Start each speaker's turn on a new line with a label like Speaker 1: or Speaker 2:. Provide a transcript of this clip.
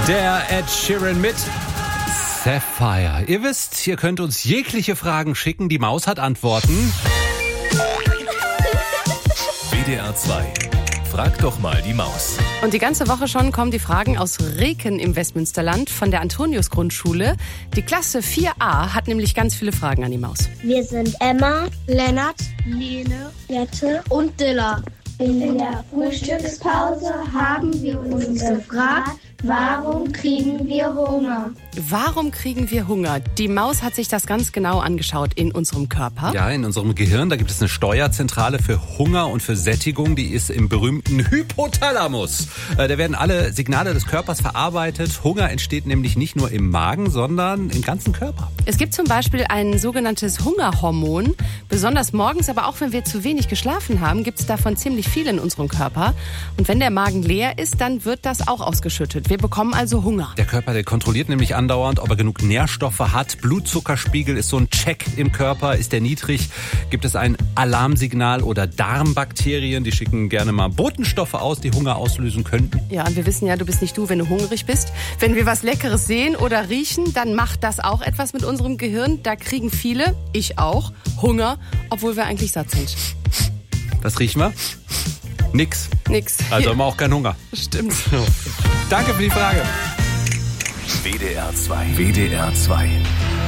Speaker 1: Der Ed Sheeran mit Sapphire. Ihr wisst, ihr könnt uns jegliche Fragen schicken. Die Maus hat Antworten.
Speaker 2: WDR 2. Frag doch mal die Maus.
Speaker 3: Und die ganze Woche schon kommen die Fragen aus Reken im Westmünsterland von der Antonius-Grundschule. Die Klasse 4a hat nämlich ganz viele Fragen an die Maus.
Speaker 4: Wir sind Emma, Lennart, Lene, Jette und Dilla. In der Frühstückspause haben wir uns gefragt, warum kriegen wir Hunger?
Speaker 3: Warum kriegen wir Hunger? Die Maus hat sich das ganz genau angeschaut in unserem Körper.
Speaker 1: Ja, in unserem Gehirn, da gibt es eine Steuerzentrale für Hunger und für Sättigung. Die ist im berühmten Hypothalamus. Da werden alle Signale des Körpers verarbeitet. Hunger entsteht nämlich nicht nur im Magen, sondern im ganzen Körper.
Speaker 3: Es gibt zum Beispiel ein sogenanntes Hungerhormon. Besonders morgens, aber auch wenn wir zu wenig geschlafen haben, gibt es davon ziemlich viel in unserem Körper. Und wenn der Magen leer ist, dann wird das auch ausgeschüttet. Wir bekommen also Hunger.
Speaker 1: Der Körper, der kontrolliert nämlich andauernd, ob er genug Nährstoffe hat. Blutzuckerspiegel ist so ein Check im Körper. Ist der niedrig? Gibt es ein Alarmsignal oder Darmbakterien? Die schicken gerne mal Botenstoffe aus, die Hunger auslösen könnten.
Speaker 3: Ja, und wir wissen ja, du bist nicht du, wenn du hungrig bist. Wenn wir was Leckeres sehen oder riechen, dann macht das auch etwas mit unserem Gehirn. Da kriegen viele, ich auch, Hunger, obwohl wir eigentlich satt sind.
Speaker 1: Was riechen wir? Nix. Also haben wir auch keinen Hunger.
Speaker 3: Stimmt.
Speaker 1: Danke für die Frage.
Speaker 2: WDR 2. WDR 2.